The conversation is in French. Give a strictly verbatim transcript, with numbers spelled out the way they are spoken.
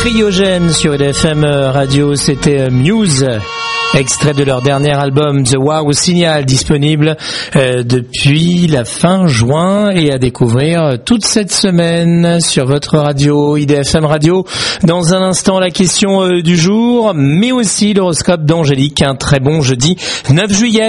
Cryogène sur I D F M Radio, c'était Muse, extrait de leur dernier album The Wow Signal, disponible euh, depuis la fin juin et à découvrir toute cette semaine sur votre radio I D F M Radio. Dans un instant, la question euh, du jour, mais aussi l'horoscope d'Angélique. Un très bon jeudi neuf juillet.